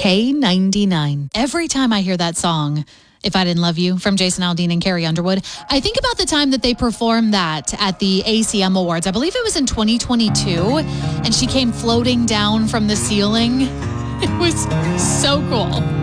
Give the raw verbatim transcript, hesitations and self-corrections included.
K ninety-nine. Every time I hear that song, If I Didn't Love You, from Jason Aldean and Carrie Underwood, I think about the time that they performed that at the A C M Awards. I believe it was in twenty twenty-two, and she came floating down from the ceiling. It was so cool.